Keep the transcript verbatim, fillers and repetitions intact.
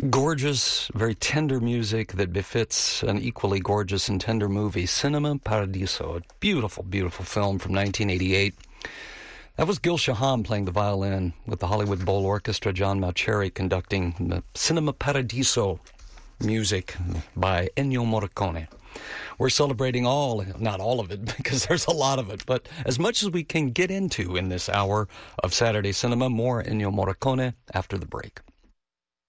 Gorgeous, very tender music that befits an equally gorgeous and tender movie, Cinema Paradiso, a beautiful, beautiful film from nineteen eighty-eight. That was Gil Shaham playing the violin with the Hollywood Bowl Orchestra, John Mauceri conducting the Cinema Paradiso music by Ennio Morricone. We're celebrating all, not all of it, because there's a lot of it, but as much as we can get into in this hour of Saturday Cinema, more Ennio Morricone after the break.